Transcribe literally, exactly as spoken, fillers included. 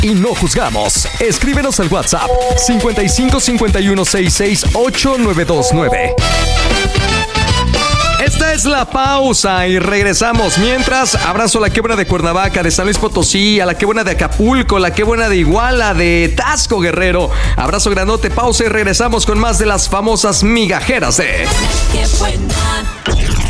y no juzgamos. Escríbenos al WhatsApp cincuenta y cinco cincuenta y uno sesenta y seis ocho nueve dos nueve. Esta es la pausa y regresamos. Mientras, abrazo a la Qué Buena de Cuernavaca, de San Luis Potosí, a la Qué Buena de Acapulco, la Qué Buena de Iguala, de Taxco Guerrero. Abrazo grandote, pausa y regresamos con más de las famosas migajeras de... Qué buena.